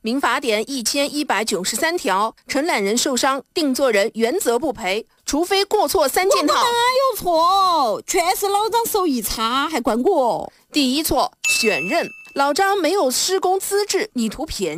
民法典1193条，承揽人受伤，定作人原则不赔，除非过错3件套。 哪有错？全是老张手艺差，还怪我。 第一错，选任。老张没有施工资质，你图便宜。